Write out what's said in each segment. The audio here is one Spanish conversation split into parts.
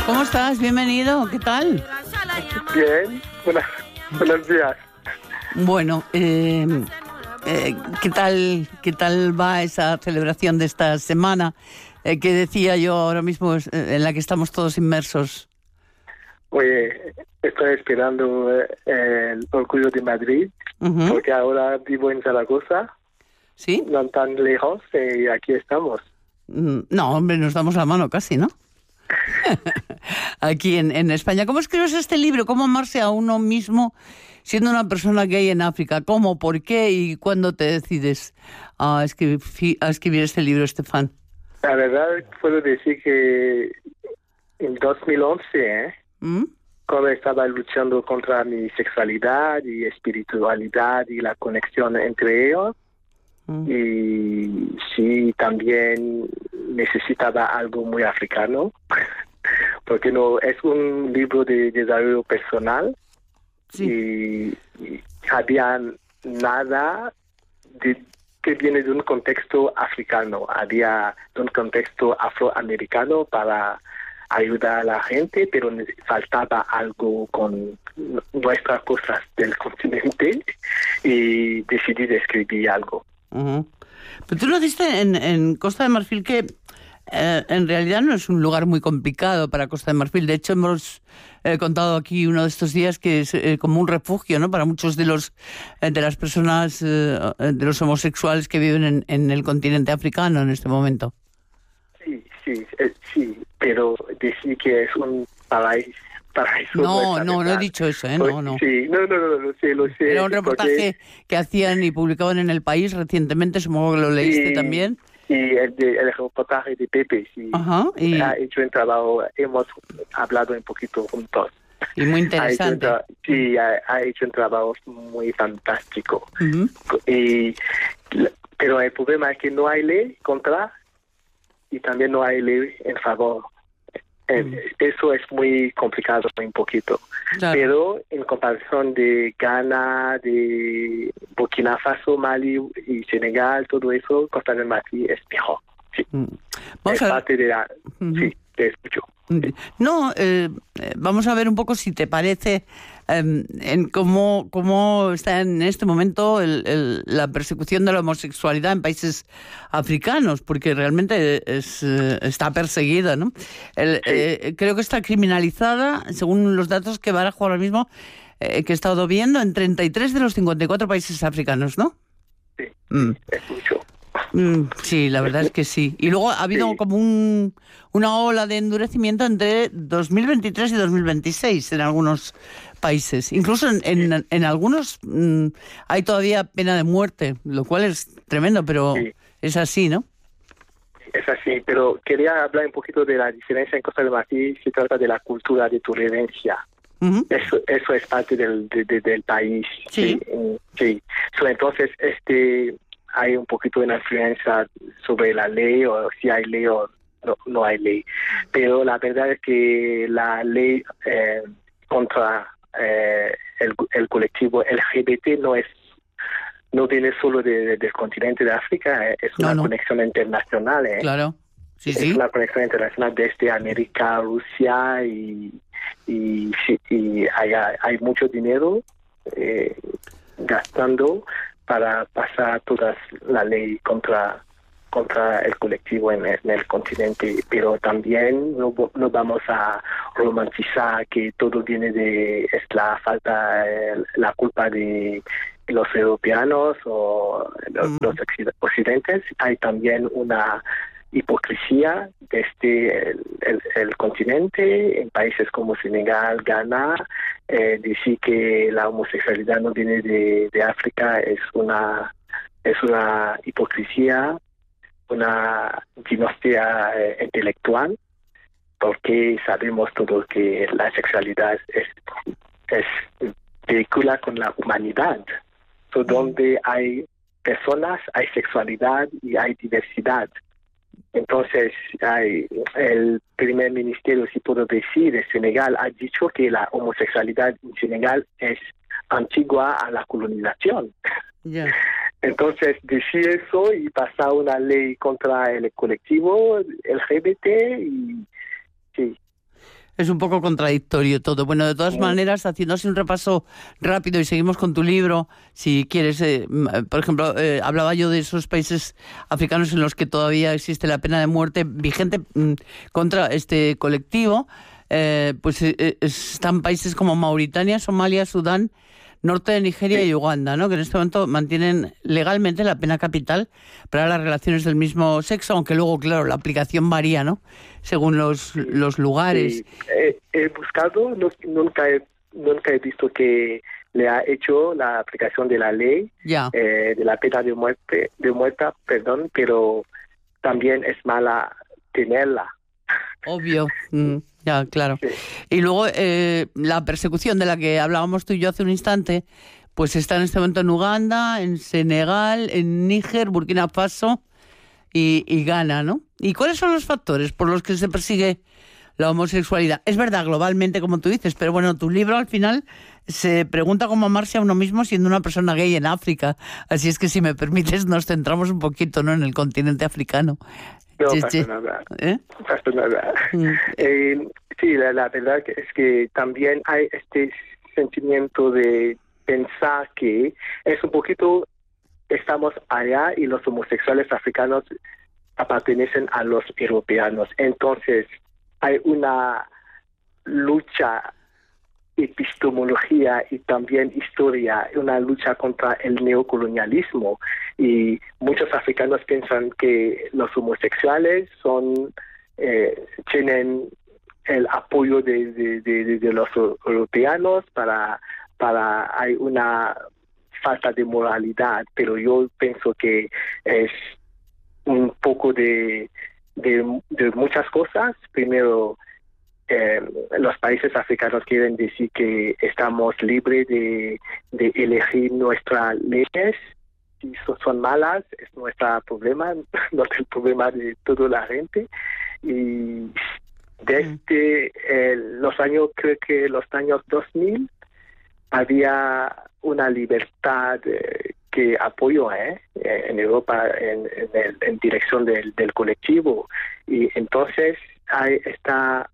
¿Cómo estás? Bienvenido. ¿Qué tal? Bien, buenos días. Bueno, ¿qué tal va esa celebración de esta semana que decía yo ahora mismo en la que estamos todos inmersos? Oye, estoy esperando el Orgullo de Madrid, porque ahora vivo en Zaragoza. ¿Sí? No tan lejos, y aquí estamos. No, hombre, nos damos la mano casi, ¿no? Aquí en España. ¿Cómo escribes este libro? ¿Cómo amarse a uno mismo siendo una persona gay en África? ¿Cómo? ¿Por qué? ¿Y cuándo te decides a escribir este libro, Estefan? La verdad, puedo decir que en 2011, cuando estaba luchando contra mi sexualidad y espiritualidad y la conexión entre ellos, y sí, también necesitaba algo muy africano, porque no es un libro de desarrollo personal. Sí. Y había nada que viene de un contexto africano, había de un contexto afroamericano para ayudar a la gente, pero faltaba algo con nuestras cosas del continente y decidí de escribir algo. Pero tú lo diste en Costa de Marfil, que en realidad no es un lugar muy complicado para Costa de Marfil. De hecho, hemos contado aquí uno de estos días que es como un refugio, ¿no?, para muchos de las personas, de los homosexuales que viven en el continente africano en este momento. Sí, pero decir que es un paraíso. No he dicho eso, no. Sí, no, lo sé. Era un reportaje que hacían y publicaban en El País recientemente, supongo que lo leíste también. Sí, el reportaje de Pepe, sí. Ajá, Ha hecho un trabajo, hemos hablado un poquito juntos. Y muy interesante. Ha hecho un trabajo muy fantástico. Pero el problema es que no hay ley contra y también no hay ley en favor. Eso es muy complicado, un poquito. Claro. Pero en comparación de Ghana, de Burkina Faso, Mali y Senegal, todo eso, Costa de Marfil es mejor. Sí. Es parte de la... Sí, te escucho. Sí. No, vamos a ver un poco si te parece en cómo está en este momento la persecución de la homosexualidad en países africanos, porque realmente está perseguida, ¿no? Creo que está criminalizada, según los datos que barajo ahora mismo, que he estado viendo, en 33 de los 54 países africanos, ¿no? Sí, es mucho. Sí, la verdad es que sí. Y luego ha habido como una ola de endurecimiento entre 2023 y 2026 en algunos países. Incluso en algunos hay todavía pena de muerte, lo cual es tremendo, pero es así, ¿no? Es así, pero quería hablar un poquito de la diferencia en Costa de Marfil. Se trata de la cultura de tolerancia. Eso es parte del país. Sí. Entonces, hay un poquito de una influencia sobre la ley, o si hay ley o no hay ley. Pero la verdad es que la ley contra el colectivo LGBT no viene solo del continente de África, es una conexión internacional. Claro, sí. Es una conexión internacional desde América, Rusia y hay mucho dinero gastando para pasar toda la ley contra el colectivo en el continente, pero también no vamos a romantizar que todo viene es la falta, la culpa de los europeos o los occidentales. Hay también una hipocresía desde el continente, en países como Senegal, Ghana, decir que la homosexualidad no viene de África es una hipocresía, una dinastía intelectual, porque sabemos todos que la sexualidad es vehicula con la humanidad. Donde hay personas, hay sexualidad y hay diversidad. Entonces, el primer ministerio, si puedo decir, de Senegal ha dicho que la homosexualidad en Senegal es antigua a la colonización. Yeah. Entonces, decir eso y pasar una ley contra el colectivo LGBT y sí. Es un poco contradictorio todo. Bueno, de todas maneras, haciendo así un repaso rápido y seguimos con tu libro, si quieres, por ejemplo, hablaba yo de esos países africanos en los que todavía existe la pena de muerte vigente contra este colectivo. Pues están países como Mauritania, Somalia, Sudán, norte de Nigeria y Uganda, ¿no? Que en este momento mantienen legalmente la pena capital para las relaciones del mismo sexo, aunque luego, claro, la aplicación varía, ¿no? Según los lugares. Sí. He buscado, nunca he visto que le ha hecho la aplicación de la ley de la pena de muerte, perdón, pero también es mala tenerla. Obvio. Ya, claro. Sí. Y luego la persecución de la que hablábamos tú y yo hace un instante, pues está en este momento en Uganda, en Senegal, en Níger, Burkina Faso y Ghana, ¿no? ¿Y cuáles son los factores por los que se persigue la homosexualidad? Es verdad, globalmente, como tú dices, pero bueno, tu libro al final se pregunta cómo amarse a uno mismo siendo una persona gay en África. Así es que, si me permites, nos centramos un poquito, ¿no?, en el continente africano. No pasa nada. No pasa nada. Sí, la verdad es que también hay este sentimiento de pensar que es un poquito, estamos allá y los homosexuales africanos pertenecen a los europeanos. Entonces, hay una lucha, epistemología y también historia, una lucha contra el neocolonialismo, y muchos africanos piensan que los homosexuales tienen el apoyo de los europeanos para hay una falta de moralidad, pero yo pienso que es un poco de muchas cosas. Primero, los países africanos quieren decir que estamos libres de elegir nuestras leyes. Si son malas, es nuestro problema, no es el problema de toda la gente. Y desde creo que los años 2000, había una libertad que apoyó en Europa en dirección del colectivo. Y entonces ahí está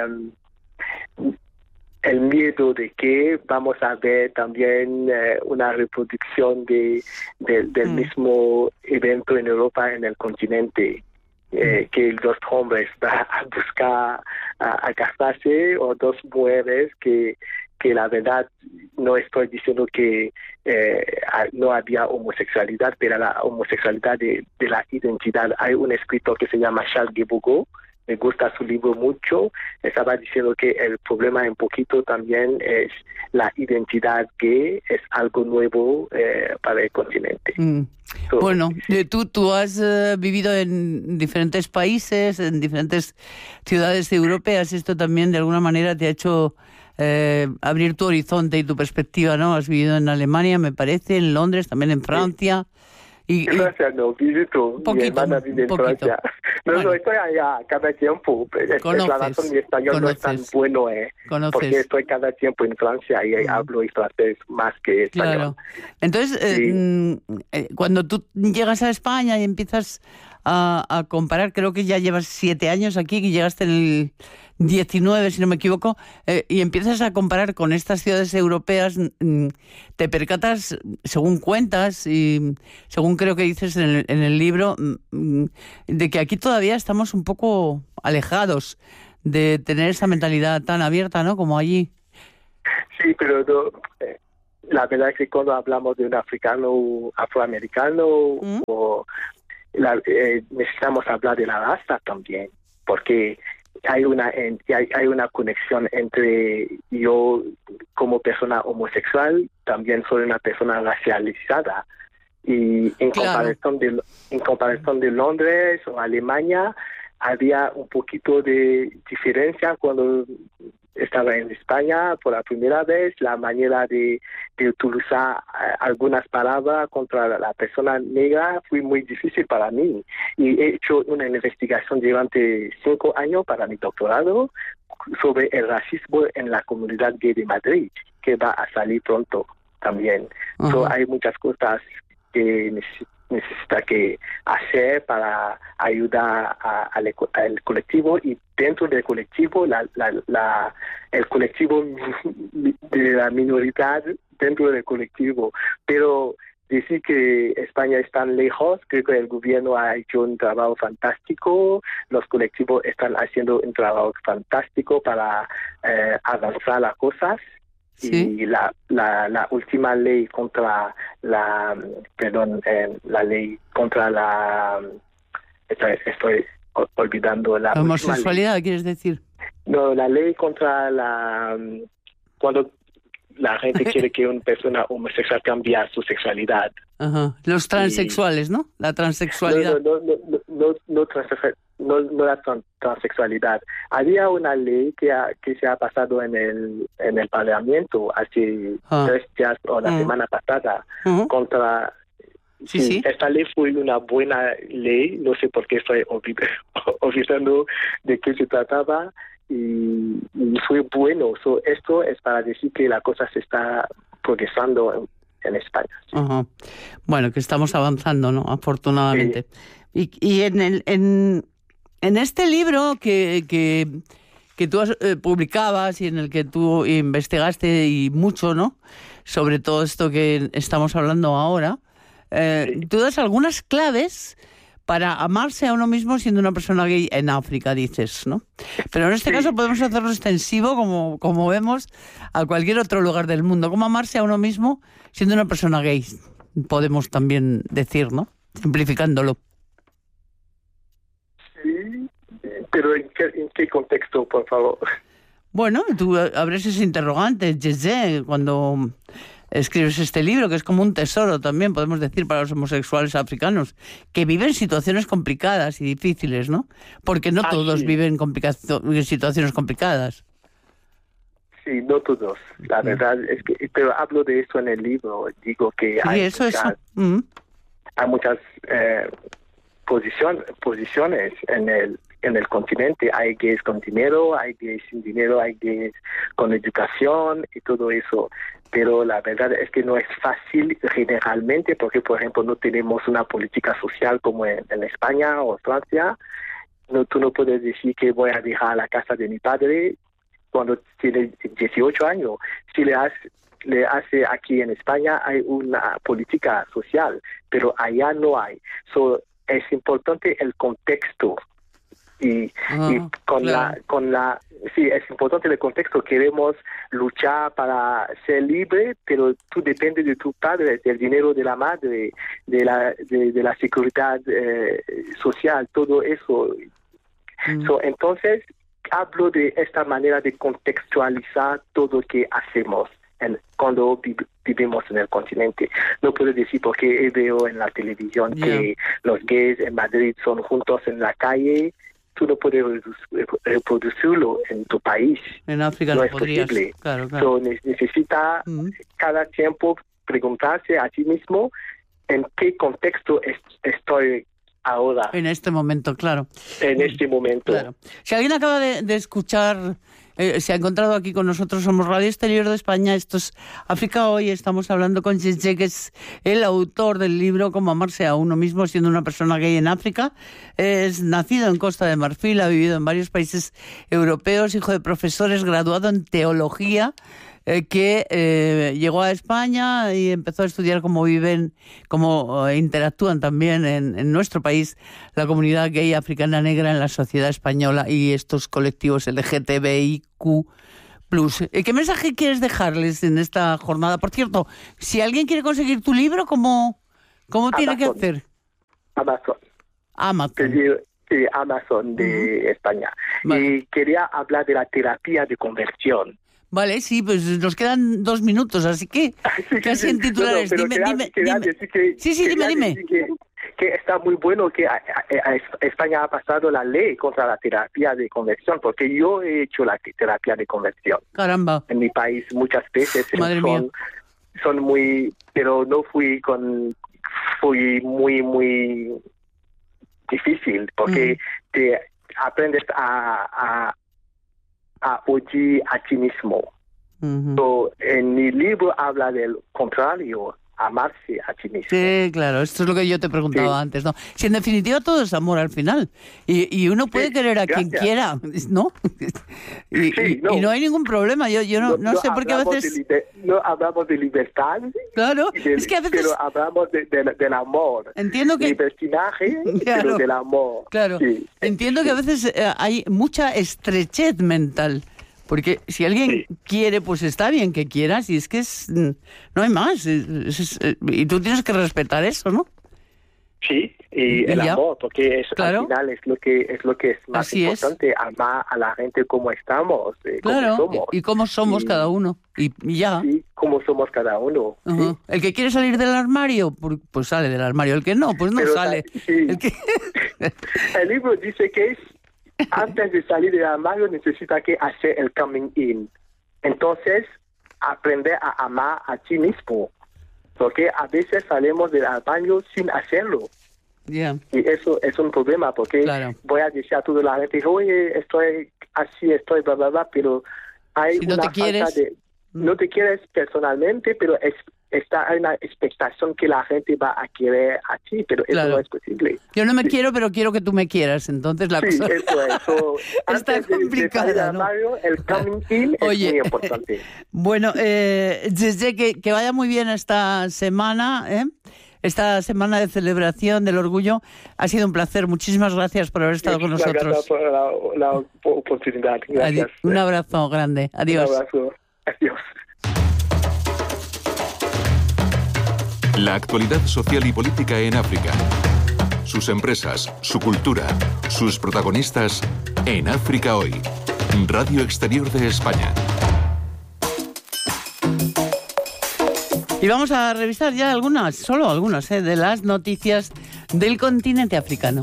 el miedo de que vamos a ver también una reproducción del mismo evento en Europa, en el continente, que dos hombres van a buscar a casarse, o dos mujeres que la verdad, no estoy diciendo que no había homosexualidad, pero la homosexualidad de la identidad. Hay un escritor que se llama Charles Guébogo, me gusta su libro mucho, estaba diciendo que el problema un poquito también es la identidad gay, es algo nuevo para el continente. Bueno, tú has vivido en diferentes países, en diferentes ciudades europeas. Esto también de alguna manera te ha hecho abrir tu horizonte y tu perspectiva, ¿no? Has vivido en Alemania, me parece, en Londres, también en Francia. Y Francia no, visito, mi hermana vive en Francia. No, estoy allá cada tiempo. La razón mi español no es tan bueno, porque estoy cada tiempo en Francia y hablo francés más que español. Claro. Entonces, cuando tú llegas a España y empiezas a comparar, creo que ya llevas 7 años aquí, que llegaste en el 19, si no me equivoco, y empiezas a comparar con estas ciudades europeas, te percatas, según cuentas y según creo que dices en el libro, de que aquí todavía estamos un poco alejados de tener esa mentalidad tan abierta, ¿no?, como allí. Sí, pero la verdad es que cuando hablamos de un africano, afroamericano, necesitamos hablar de la raza también, porque hay una conexión entre yo como persona homosexual, también soy una persona racializada, y en comparación de Londres o Alemania, había un poquito de diferencia cuando estaba en España por la primera vez. La manera de utilizar algunas palabras contra la persona negra fue muy difícil para mí, y he hecho una investigación durante 5 años para mi doctorado sobre el racismo en la comunidad gay de Madrid, que va a salir pronto también. Hay muchas cosas que necesita que hacer para ayudar al colectivo, y dentro del colectivo, el colectivo de la minoridad dentro del colectivo. Pero decir que España es tan lejos, creo que el gobierno ha hecho un trabajo fantástico, los colectivos están haciendo un trabajo fantástico para avanzar las cosas. Sí. Y la última ley contra la ley contra la estoy olvidando la homosexualidad, ¿quieres decir? No, la ley contra cuando la gente quiere que una persona homosexual cambie su sexualidad. Ajá. Los transexuales, ¿no? La transexualidad. No la transexualidad. Había una ley que se ha pasado en el Parlamento hace 3 días o la semana pasada contra... Sí. Esta ley fue una buena ley, no sé por qué estoy olvidando de qué se trataba, y fue bueno. Esto es para decir que la cosa se está progresando en España. ¿Sí? Uh-huh. Bueno, que estamos avanzando, ¿no? Afortunadamente. Sí. Y en este libro que tú publicabas y en el que tú investigaste y mucho, ¿no? Sobre todo esto que estamos hablando ahora, tú das algunas claves para amarse a uno mismo siendo una persona gay en África, dices, ¿no? Pero en este caso podemos hacerlo extensivo, como vemos, a cualquier otro lugar del mundo. ¿Cómo amarse a uno mismo siendo una persona gay? Podemos también decir, ¿no? Simplificándolo. Sí, pero ¿en qué contexto, por favor? Bueno, tú abres ese interrogante, cuando escribes este libro, que es como un tesoro también, podemos decir, para los homosexuales africanos, que viven situaciones complicadas y difíciles, ¿no? Porque no todos viven situaciones complicadas. Sí, no todos. La verdad es que, pero hablo de eso en el libro. Digo que hay muchas posiciones en el continente. Hay gays con dinero, hay gays sin dinero, hay gays con educación y todo eso. Pero la verdad es que no es fácil generalmente, porque, por ejemplo, no tenemos una política social como en España o Francia. Tú no puedes decir que voy a dejar la casa de mi padre cuando tiene 18 años. Si le hace aquí en España, hay una política social, pero allá no hay. Es importante el contexto. Y es importante el contexto. Queremos luchar para ser libre, pero tú dependes de tu padre, del dinero de la madre, de la seguridad social, todo eso. Entonces hablo de esta manera de contextualizar todo lo que hacemos cuando vivimos en el continente. No puedo decir porque veo en la televisión que los gays en Madrid son juntos en la calle. Tú no puedes reproducirlo en tu país. En África no no es podrías. Posible. Claro. Necesita cada tiempo preguntarse a ti mismo en qué contexto estoy ahora. En este momento, claro. En este momento. Claro. Si alguien acaba de escuchar, se ha encontrado aquí con nosotros, somos Radio Exterior de España, esto es África Hoy, estamos hablando con Djedje, que es el autor del libro Cómo amarse a uno mismo siendo una persona gay en África. Es nacido en Costa de Marfil, ha vivido en varios países europeos, hijo de profesores, graduado en teología, que llegó a España y empezó a estudiar cómo interactúan también en nuestro país la comunidad gay africana negra en la sociedad española y estos colectivos LGTBIQ+. ¿Qué mensaje quieres dejarles en esta jornada? Por cierto, si alguien quiere conseguir tu libro, ¿cómo tiene que hacer? Amazon. Sí, Amazon de España. Vale. Y quería hablar de la terapia de conversión. Vale, sí, pues nos quedan 2 minutos, así que casi en titulares. Dime. Dime. Que está muy bueno que España ha pasado la ley contra la terapia de conversión, porque yo he hecho la terapia de conversión. Caramba. En mi país muchas veces son muy, pero no fui muy difícil, porque te aprendes a oír a ti mismo. En mi libro habla del contrario, amarse a sí mismo. Sí, claro, esto es lo que yo te preguntaba antes, ¿no? Si en definitiva todo es amor al final, y uno puede querer a quien quiera, ¿no? Y no hay ningún problema, yo no sé por qué a veces... No hablamos de libertad, claro, es que a veces... pero hablamos del amor. Entiendo que... Libertinaje, claro, pero del amor. Claro, sí. Entiendo que a veces hay mucha estrechez mental. Porque si alguien quiere, pues está bien que quieras, y es que no hay más. Y tú tienes que respetar eso, ¿no? Sí, y el amor, porque claro, al final es lo que es más importante, amar a la gente como estamos, claro, como somos. Y cómo somos cada uno, y ya. Sí, como somos cada uno. Sí. El que quiere salir del armario, pues sale del armario. El que no, pues no sale. Sí. El libro dice que antes de salir del armario necesita que hacer el coming in. Entonces, aprender a amar a ti mismo. Porque a veces salimos del armario sin hacerlo. Yeah. Y eso es un problema, porque voy a decir a toda la gente, oye, estoy así, estoy bla, bla, bla, pero hay si no una te quieres, falta de... No te quieres personalmente, pero hay una expectación que la gente va a querer a ti, pero eso no es posible. Yo no me quiero, pero quiero que tú me quieras, entonces la cosa... eso está complicada, ¿no? El coming in es muy importante. Bueno, desde que vaya muy bien esta semana, esta semana de celebración del orgullo. Ha sido un placer. Muchísimas gracias por haber estado con nosotros. Gracias por la oportunidad. Gracias. Un abrazo grande. Adiós. Un abrazo. Adiós. La actualidad social y política en África. Sus empresas, su cultura, sus protagonistas en África Hoy. Radio Exterior de España. Y vamos a revisar ya algunas, solo algunas, de las noticias del continente africano.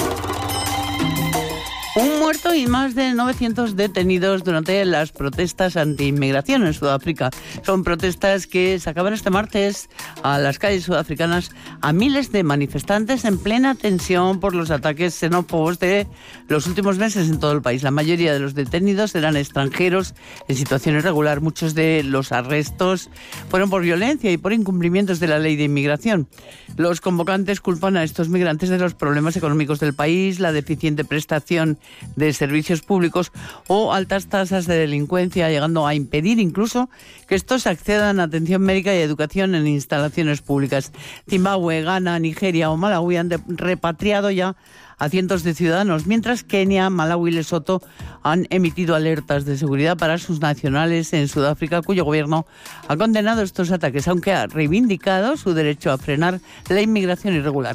Un muerto y más de 900 detenidos durante las protestas anti-inmigración en Sudáfrica. Son protestas que sacaban este martes a las calles sudafricanas a miles de manifestantes en plena tensión por los ataques xenófobos de los últimos meses en todo el país. La mayoría de los detenidos eran extranjeros en situación irregular. Muchos de los arrestos fueron por violencia y por incumplimientos de la ley de inmigración. Los convocantes culpan a estos migrantes de los problemas económicos del país, la deficiente prestación de servicios públicos o altas tasas de delincuencia, llegando a impedir incluso que estos accedan a atención médica y educación en instalaciones públicas. Zimbabue, Ghana, Nigeria o Malawi han repatriado ya a cientos de ciudadanos, mientras Kenia, Malawi y Lesoto han emitido alertas de seguridad para sus nacionales en Sudáfrica, cuyo gobierno ha condenado estos ataques, aunque ha reivindicado su derecho a frenar la inmigración irregular.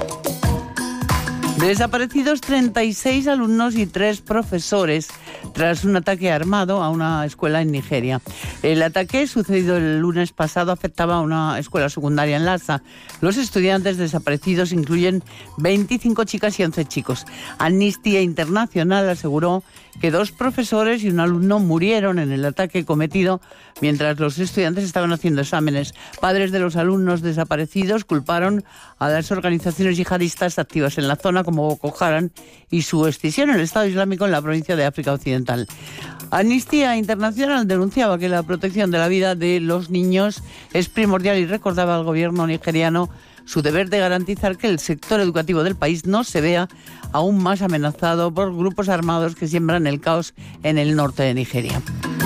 Desaparecidos 36 alumnos y 3 profesores tras un ataque armado a una escuela en Nigeria. El ataque, sucedido el lunes pasado, afectaba a una escuela secundaria en Lhasa. Los estudiantes desaparecidos incluyen 25 chicas y 11 chicos. Amnistía Internacional aseguró que 2 profesores y un alumno murieron en el ataque cometido mientras los estudiantes estaban haciendo exámenes. Padres de los alumnos desaparecidos culparon a las organizaciones yihadistas activas en la zona como Boko Haram y su escisión en el Estado Islámico en la provincia de África Occidental. Amnistía Internacional denunciaba que la protección de la vida de los niños es primordial y recordaba al gobierno nigeriano su deber de garantizar que el sector educativo del país no se vea aún más amenazado por grupos armados que siembran el caos en el norte de Nigeria.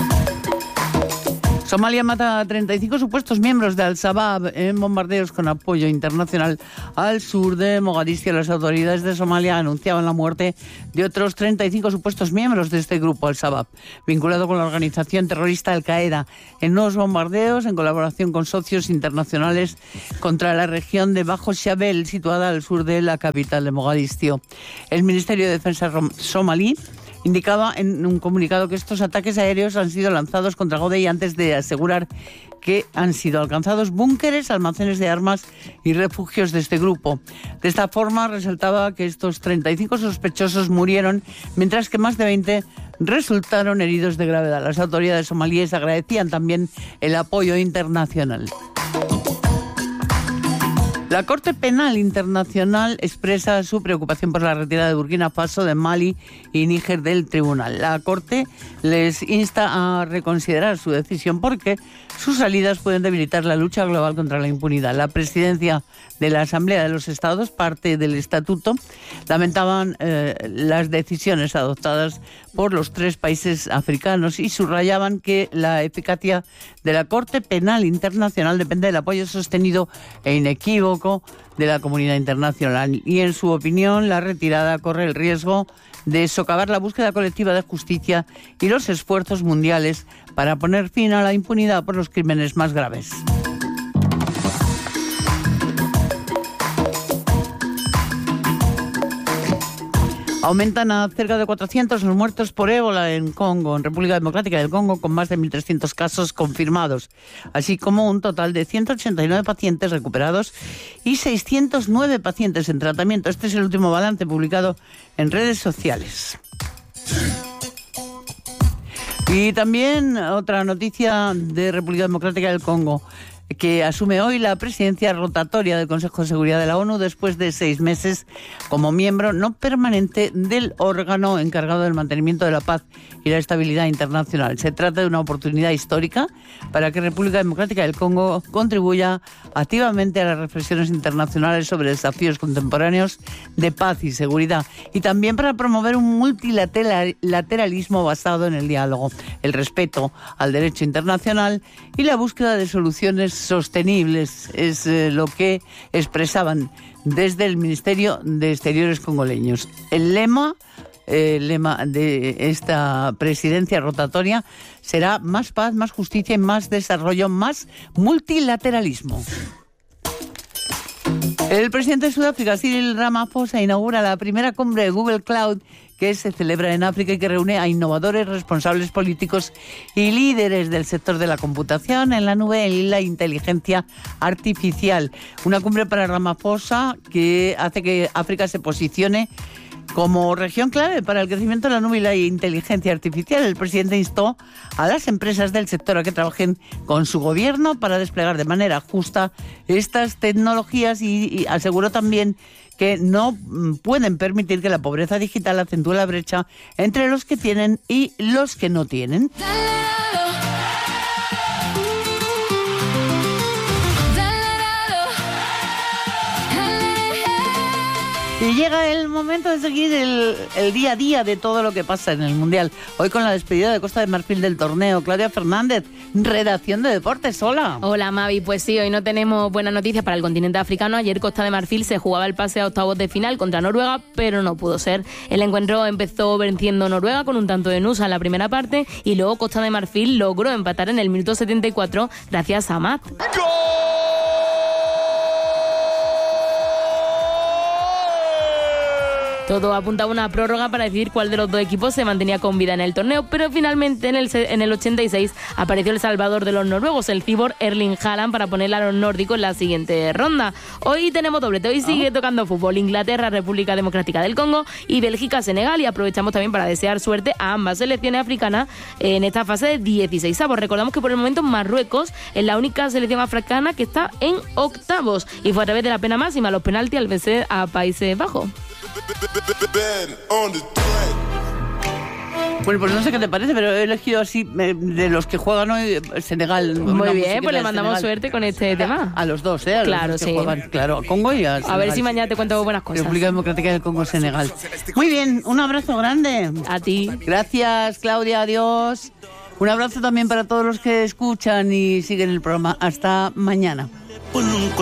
Somalia mata a 35 supuestos miembros de Al-Shabaab en bombardeos con apoyo internacional al sur de Mogadiscio. Las autoridades de Somalia anunciaban la muerte de otros 35 supuestos miembros de este grupo Al-Shabaab, vinculado con la organización terrorista Al-Qaeda, en nuevos bombardeos en colaboración con socios internacionales contra la región de Bajo Shabelle, situada al sur de la capital de Mogadiscio. El Ministerio de Defensa somalí indicaba en un comunicado que estos ataques aéreos han sido lanzados contra Godey antes de asegurar que han sido alcanzados búnkeres, almacenes de armas y refugios de este grupo. De esta forma, resaltaba que estos 35 sospechosos murieron, mientras que más de 20 resultaron heridos de gravedad. Las autoridades somalíes agradecían también el apoyo internacional. La Corte Penal Internacional expresa su preocupación por la retirada de Burkina Faso, de Mali y Níger del tribunal. La Corte les insta a reconsiderar su decisión porque sus salidas pueden debilitar la lucha global contra la impunidad. La presidencia de la Asamblea de los Estados, parte del estatuto, lamentaban las decisiones adoptadas por los 3 países africanos y subrayaban que la eficacia de la Corte Penal Internacional depende del apoyo sostenido e inequívoco de la comunidad internacional. Y en su opinión, la retirada corre el riesgo de socavar la búsqueda colectiva de justicia y los esfuerzos mundiales para poner fin a la impunidad por los crímenes más graves. Aumentan a cerca de 400 los muertos por ébola en Congo, en República Democrática del Congo, con más de 1.300 casos confirmados, así como un total de 189 pacientes recuperados y 609 pacientes en tratamiento. Este es el último balance publicado en redes sociales. Y también otra noticia de República Democrática del Congo, que asume hoy la presidencia rotatoria del Consejo de Seguridad de la ONU después de 6 meses como miembro no permanente del órgano encargado del mantenimiento de la paz y la estabilidad internacional. Se trata de una oportunidad histórica para que República Democrática del Congo contribuya activamente a las reflexiones internacionales sobre desafíos contemporáneos de paz y seguridad, y también para promover un multilateralismo basado en el diálogo, el respeto al derecho internacional y la búsqueda de soluciones sostenibles. Es lo que expresaban desde el Ministerio de Exteriores congoleños. El lema de esta presidencia rotatoria será más paz, más justicia y más desarrollo, más multilateralismo. El presidente de Sudáfrica, Cyril Ramaphosa, inaugura la primera cumbre de Google Cloud que se celebra en África y que reúne a innovadores, responsables políticos y líderes del sector de la computación en la nube y la inteligencia artificial. Una cumbre para Ramaphosa que hace que África se posicione como región clave para el crecimiento de la nube y la inteligencia artificial. El presidente instó a las empresas del sector a que trabajen con su gobierno para desplegar de manera justa estas tecnologías y aseguró también que no pueden permitir que la pobreza digital acentúe la brecha entre los que tienen y los que no tienen. Y llega el momento de seguir el día a día de todo lo que pasa en el Mundial. Hoy con la despedida de Costa de Marfil del torneo. Claudia Fernández, redacción de Deportes. Hola. Hola, Mavi. Pues sí, hoy no tenemos buenas noticias para el continente africano. Ayer Costa de Marfil se jugaba el pase a octavos de final contra Noruega, pero no pudo ser. El encuentro empezó venciendo Noruega con un tanto de Nusa en la primera parte y luego Costa de Marfil logró empatar en el minuto 74 gracias a Amat. ¡Gol! Todo apuntaba a una prórroga para decidir cuál de los dos equipos se mantenía con vida en el torneo, pero finalmente en el 86 apareció el salvador de los noruegos, el cibor Erling Haaland, para poner a los nórdicos en la siguiente ronda. Hoy tenemos doblete, hoy sigue tocando fútbol: Inglaterra, República Democrática del Congo y Bélgica, Senegal, y aprovechamos también para desear suerte a ambas selecciones africanas en esta fase de 16avos. Recordamos que por el momento Marruecos es la única selección africana que está en octavos y fue a través de la pena máxima, los penaltis, al vencer a Países Bajos. Bueno, pues no sé qué te parece, pero he elegido así de los que juegan hoy Senegal. Muy bien, pues le mandamos suerte con este tema. A los dos, ¿eh? A claro, los que sí. juegan, claro, Congo y a Senegal. A ver si mañana te cuento buenas cosas. República Democrática del Congo, Senegal. Muy bien, un abrazo grande. A ti. Gracias, Claudia, adiós. Un abrazo también para todos los que escuchan y siguen el programa. Hasta mañana.